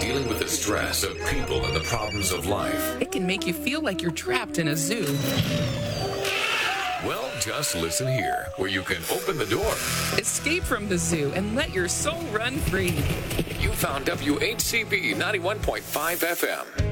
dealing with the stress of people and the problems of life? It can make you feel like you're trapped in a zoo. Well, just listen here, where you can open the door. Escape from the zoo and let your soul run free. You found WHCP 91.5 FM.